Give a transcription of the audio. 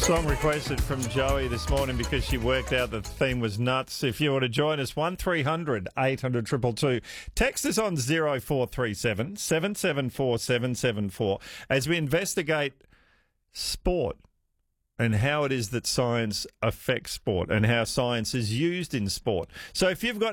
Song requested from Joey this morning because she worked out the theme was nuts. If you want to join us, 1300 800 222. Text us on 0437 774 774 as we investigate sport and how it is that science affects sport and how science is used in sport. So if you've got